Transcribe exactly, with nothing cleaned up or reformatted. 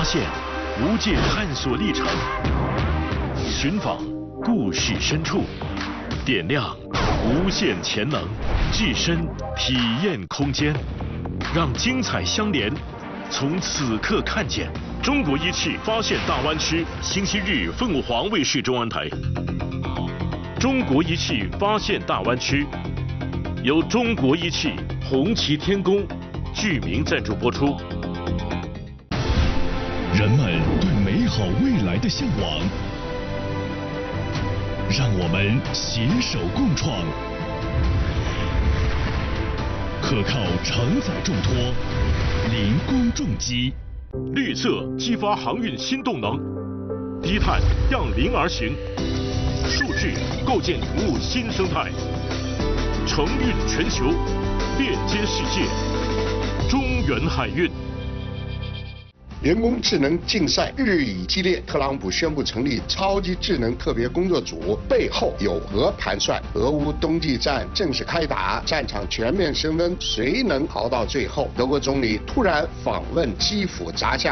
现无界探索历程，寻访故事深处，点亮无限潜能，置身体验空间，让精彩相连，从此刻看见。中国一汽发现大湾区，星期日凤凰卫视中安台。中国一汽发现大湾区，由中国一汽、红旗天宫剧名赞助播出。 人们对美好未来的向往，让我们携手共创，可靠承载重托，零工重机。 绿色激发航运新动能，低碳向零而行，数据构建服务新生态，承运全球，链接世界，中原海运。 人工智能竞赛日益激烈，特朗普宣布成立超级智能特别工作组，背后有何盘算？俄乌冬季战正式开打，战场全面升温，谁能熬到最后？德国总理突然访问基辅砸下